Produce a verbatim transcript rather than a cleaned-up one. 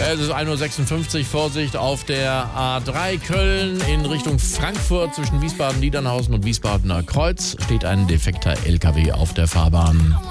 Es ist ein Uhr sechsundfünfzig. Vorsicht auf der A drei Köln in Richtung Frankfurt zwischen Wiesbaden-Niedernhausen und Wiesbadener Kreuz steht ein defekter L K W auf der Fahrbahn.